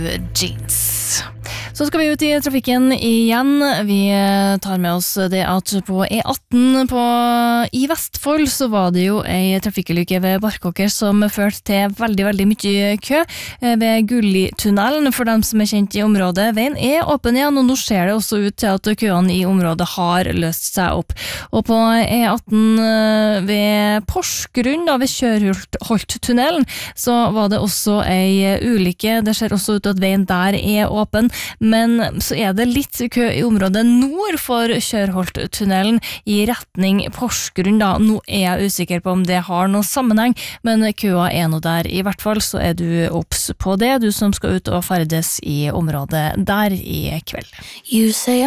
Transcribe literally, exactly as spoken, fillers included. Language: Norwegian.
Jeans. Så skal vi ut i trafikken igjen. Vi tar med oss det at på E atten på, i Vestfold så var det jo en trafikkulykke ved Barkåker som førte til veldig, veldig mye kø ved Gullitunnelen. For dem som er kjent i området, veien er åpen igjen, og nå ser det også ut til at køene i området har løst seg opp. Og på E atten ved Porsgrunn, da, ved Kjørholt-tunnelen, så var det også en ulykke. Det ser også ut til at veien der er åpen, men så er det litt kø i området nord for Kjørholt-tunnelen i retning Porsgrunn da. Nå er jeg usikker på om det har noen sammenheng, men køa er nå der. I hvert fall så er du obs på det, du som skal ut og ferdes i området der i kveld. You say